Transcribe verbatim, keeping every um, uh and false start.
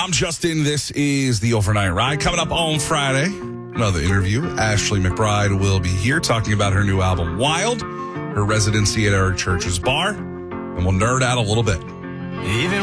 I'm Justin. This is the Overnight Ride. Coming up on Friday, another interview. Ashley McBryde will be here talking about her new album, Wild, her residency at our church's bar, and we'll nerd out a little bit. Even